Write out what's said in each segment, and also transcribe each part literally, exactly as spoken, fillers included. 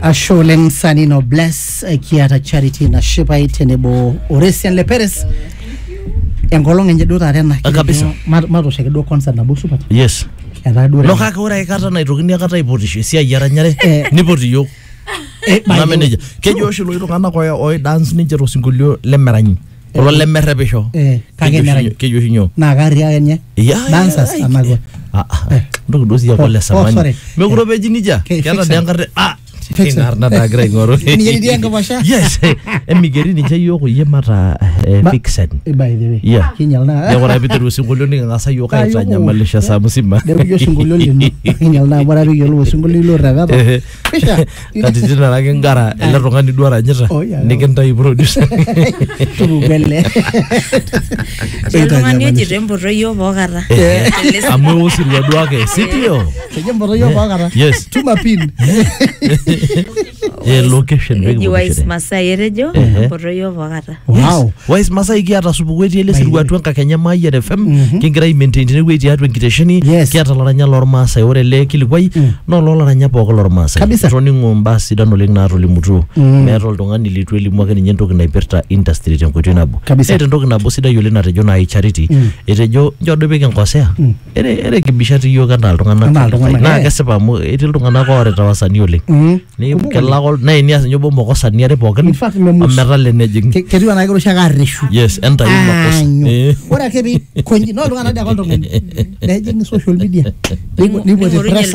Asholeng Sanino Bless Kiata Charity na Shipai Tenebo Oresian Leperes Engolong enjedo tarena kabisa mato shekedo concert na bosu pat. Yes. No kaka ora ikata na itokini akata ipotisho sia yaranyare nipoti yok. Eh na manager. Kejo shilo itokana kwa oi dance ninje ro singolio lemeranyi. Olo lemerepisho. Eh kage meranyi. Kejo shinyo. Na gari yenye. Dancers amago. Ah ah. Ndo dosi ya kwa samani. Meguro beji nija. Kiata dengarte ah Kingar na dagra ngoro. Ni dia ngabasha. Yes. Emigeri ni jayo ko yemata fixed. By the way. Yeah. Kinyal na. Ya wara bitu singolio ni ngasa yo ka itanya malisha sa musima. Dero yo singolio ni. Kinyal na wara yo singolio lo raga. Kisha. Katina la ngara ele rongani duara nyita. Nikenta i producer. Tubele. Rongani yo jirembo royo bogara. Amu usirwa duake sitio. Jirembo royo bogara. Yes. Tuma pin. Eh location big wise Masai rejo boroyo bagata. Wow. Wise Masai kiata subukweti ele sirwa twenka Kenya Maya F M kingira i maintain ne weti atwe kitesheni kiata laranya lor Masai ore le kilikwai no lo laranya poko lor Masai. Toni ngomba sidano leng na roli mutu. Meero ltungani litu elimu ake ninye ntoki naipirta industry tenkoitoi nabo. Ete ntoki nabo sida yole na tejo na charity. Etejo njodo peke nkosea. Ere ere kibishati yo kanda ltungana. Na kesipa mu eti ltungana ko ore tawasani oleng. Ni kelako na ini asinyo bombo ko saniare poken amerale nejing kedu ana igoro shaka reshu yes enta yuma kos ora kebi konji no lungana da konto ngene nejing social media ni bo de press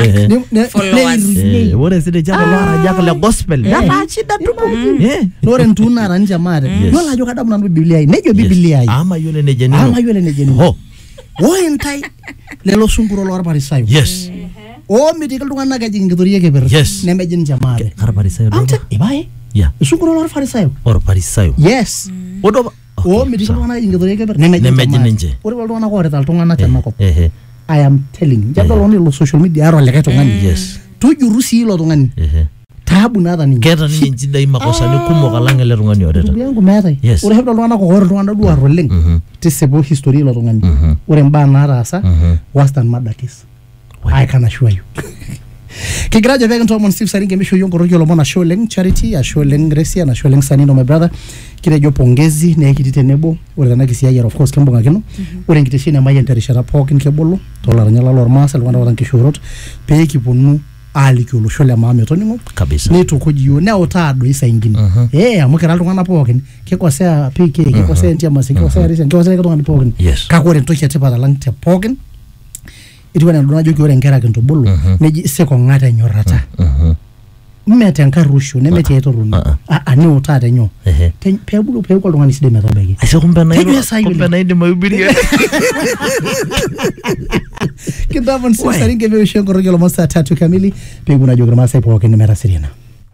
followers ora side jalo lara jako le gospel ya fa shida tupo eh no ren tuna ran jamare no la joka damu na biblia nejo biblia ama yole nejeni ama yole nejeni ho wo entai le lo sunguro lo arbarisayo yes Oh, medical to another getting the Riga. Yes. Nemejin Jamare. Carbarisayo. Ibai? Yeah. Sukuro or Farisayo. Or Parisayo. Yes. What of oh, medical one in the Riga. Nemejin. What will one order Altona Chamako? I am telling you, Jabal only social media are like yes. To you Rusi Lodongan. Tabu nada ni. Get an inch day Makosani Kumo Kalanga Lerungani. Yes. Or have one of Rwanda do a rolling. Tis a history Lodongan. Or in Banarasa. Worse than Madakis. I can assure you. Kigraja vegan to mon Steve Saringe misho yongo rojo lo mona Asholeng Charity, Asholeng Gracia, na Asholeng Sanino my brother. Kile jo pongezi ne kitite nebo, ore na kisia year of course kembonga keno. Ore kitishine mayen terishara pokin kebolo, tola nyala lor masal wana wana kishurot, pe kipunu ali kyolo shole mama toningo. Kabisa. Ne to kojiyo na otado isa ingine. Eh amukera ltungana pokin, kekosea P K, kekosea ntia masi, kekosea risa, kekosea ketongani pokin. Kakore ntoki tepata lang te pokin. Itiwana ndona joki ore nkera kento bolo neji seko ngata nyorata mmete nkarusho nemete yetoruni a ani utata nyo pe bulu pe ko lungani side meta begi ase kumbe na ilo kumbe na inde mayubiri kidavon Saringe be shengo rogelo masa tatu kamili pe guna jogra masa ipo kwa mera sirina.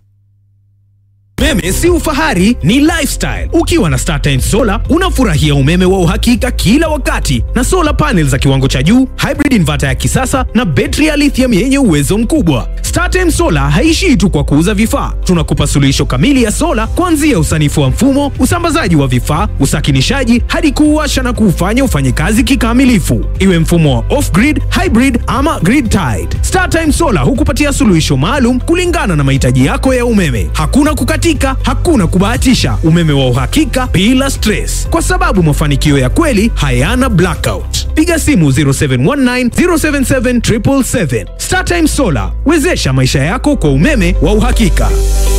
Umeme si ufahari, ni lifestyle. Ukiwa na StarTimes Solar, unafurahia umeme wa uhakika kila wakati na solar panels za kiwango cha juu, hybrid inverter ya kisasa na betri ya lithium yenye uwezo mkubwa. StarTimes Solar haishi tu kwa kuuza vifaa. Tunakupa suluhisho kamili ya solar kuanzia usanifu wa mfumo, usambazaji wa vifaa, usakinishaji hadi kuwasha na kufanya ufanye kazi kikamilifu. Iwe mfumo wa off-grid, hybrid ama grid tied. StarTimes Solar hukupatia suluhisho maalum kulingana na mahitaji yako ya umeme. Hakuna kukatika, hakuna kubahatisha, umeme wa uhakika bila stress, kwa sababu mafanikio ya kweli hayana blackout. Piga simu zero seven one nine zero seven seven seven seven seven. StarTimes Solar, wezesha maisha yako kwa umeme wa uhakika.